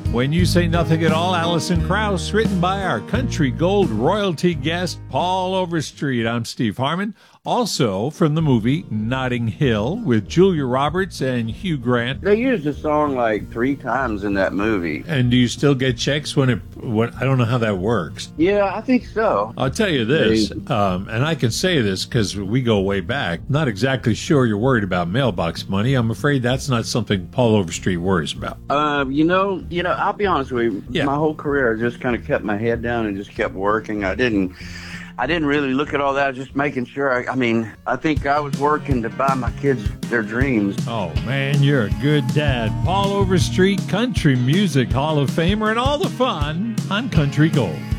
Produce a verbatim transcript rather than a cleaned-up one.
When You Say Nothing at All, Alison Krauss, written by our Country Gold royalty guest, Paul Overstreet. I'm Steve Harmon. Also from the movie Notting Hill with Julia Roberts and Hugh Grant. They used the song like three times in that movie. And do you still get checks when it, when, I don't know how that works. Yeah, I think so. I'll tell you this, um, and I can say this because we go way back. Not exactly sure you're worried about mailbox money. I'm afraid that's not something Paul Overstreet worries about. Uh, you know, you know, I'll be honest with you. Yeah. My whole career, I just kind of kept my head down and just kept working. I didn't... I didn't really look at all that. I was just making sure. I, I mean, I think I was working to buy my kids their dreams. Oh, man, you're a good dad. Paul Overstreet, Country Music Hall of Famer, and all the fun on Country Gold.